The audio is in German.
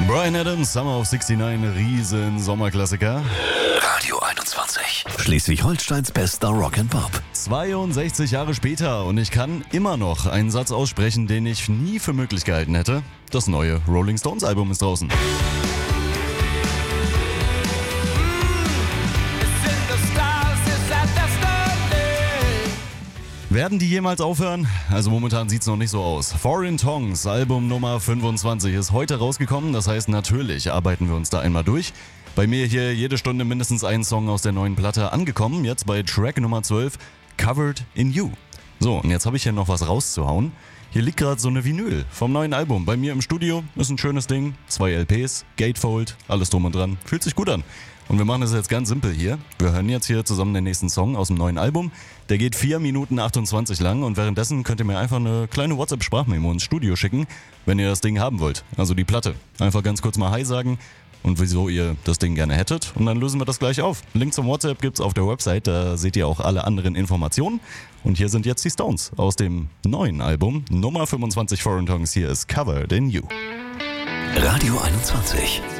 Bryan Adams, Summer of 69, riesen Sommerklassiker. Radio 21. Schleswig-Holsteins bester Rock'n'Pop. 62 Jahre später und ich kann immer noch einen Satz aussprechen, den ich nie für möglich gehalten hätte. Das neue Rolling Stones Album ist draußen. Werden die jemals aufhören? Also momentan sieht's noch nicht so aus. Foreign Tongues, Album Nummer 25, ist heute rausgekommen. Das heißt, natürlich arbeiten wir uns da einmal durch. Bei mir hier jede Stunde mindestens ein Song aus der neuen Platte angekommen. Jetzt bei Track Nummer 12, Covered in You. So, und jetzt habe ich hier noch was rauszuhauen. Hier liegt gerade so eine Vinyl vom neuen Album. Bei mir im Studio ist ein schönes Ding. 2 LPs, Gatefold, alles drum und dran. Fühlt sich gut an. Und wir machen das jetzt ganz simpel hier. Wir hören jetzt hier zusammen den nächsten Song aus dem neuen Album. Der geht 4 Minuten 28 lang und währenddessen könnt ihr mir einfach eine kleine WhatsApp-Sprachmemo ins Studio schicken, wenn ihr das Ding haben wollt. Also die Platte. Einfach ganz kurz mal Hi sagen und wieso ihr das Ding gerne hättet. Und dann lösen wir das gleich auf. Link zum WhatsApp gibt's auf der Website, da seht ihr auch alle anderen Informationen. Und hier sind jetzt die Stones aus dem neuen Album. Nummer 25 Foreign Tongues, hier ist Covered in You. Radio 21.